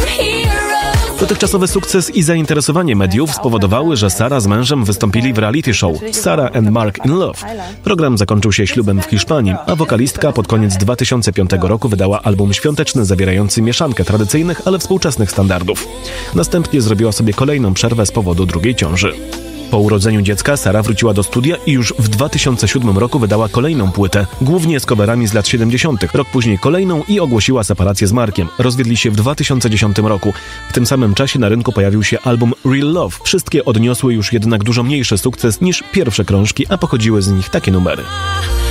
Dotychczasowy sukces i zainteresowanie mediów spowodowały, że Sara z mężem wystąpili w reality show Sarah and Mark in Love. Program zakończył się ślubem w Hiszpanii, a wokalistka pod koniec 2005 roku wydała album świąteczny zawierający mieszankę tradycyjnych, ale współczesnych standardów. Następnie zrobiła sobie kolejną przerwę z powodu drugiej ciąży. Po urodzeniu dziecka Sara wróciła do studia i już w 2007 roku wydała kolejną płytę, głównie z coverami z lat 70. Rok później kolejną i ogłosiła separację z Markiem. Rozwiedli się w 2010 roku. W tym samym czasie na rynku pojawił się album Real Love. Wszystkie odniosły już jednak dużo mniejszy sukces niż pierwsze krążki, a pochodziły z nich takie numery.